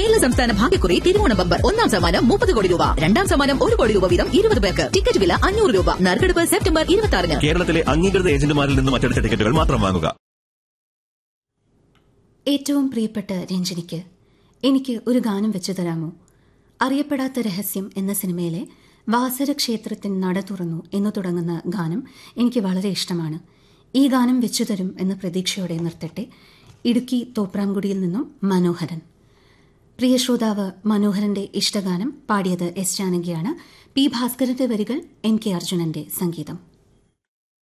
കേരള സംസ്ഥാന ഭാഗ്യക്കുറി തിരുവോണ ബമ്പർ. ഒന്നാം സമ്മാനം 30 കോടി രൂപ, രണ്ടാം സമ്മാനം 1 കോടി രൂപ വീതം 20 പേർക്ക്. ടിക്കറ്റ് വില 500 രൂപ. നറുക്കെടുപ്പ് സെപ്റ്റംബർ 26-ന്. കേരളത്തിലെ അംഗീകൃത ഏജന്റുമാരിൽ നിന്നും അച്ചടിച്ച ടിക്കറ്റുകൾ മാത്രം വാങ്ങുക. ഏറ്റവും പ്രിയപ്പെട്ട രഞ്ജനിക്ക് എനിക്ക് ഒരു ഗാനം വെച്ചു തരാമോ? അറിയപ്പെടാത്ത രഹസ്യം എന്ന സിനിമയിലെ വാസര ക്ഷേത്രത്തിൻ നട തുറന്നു എന്നു തുടങ്ങുന്ന ഗാനം എനിക്ക് വളരെ ഇഷ്ടമാണ്. ഈ ഗാനം വെച്ചുതരും എന്ന പ്രതീക്ഷയോടെ നിർത്തട്ടെ. ഇടുക്കി തോപ്രാംകുടിയിൽ നിന്നും മനോഹരൻ. പ്രിയ ശ്രോതാവ് മനോഹരന്റെ ഇഷ്ടഗാനം പാടിയത് എസ് ജാനകിയാണ്. പി ഭാസ്കരന്റെ വരികൾ, എം കെ അർജുനന്റെ സംഗീതം.